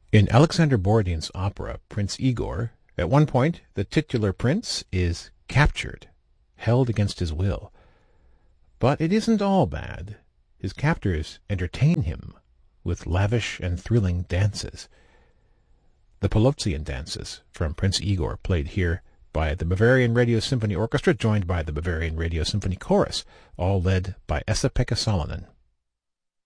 In Alexander Borodin's opera Prince Igor, at one point the titular prince is captured, held against his will. But it isn't all bad. His captors entertain him with lavish and thrilling dances. The Polovtsian dances from Prince Igor, played here by the Bavarian Radio Symphony Orchestra, joined by the Bavarian Radio Symphony Chorus, all led by Esa-Pekka Salonen.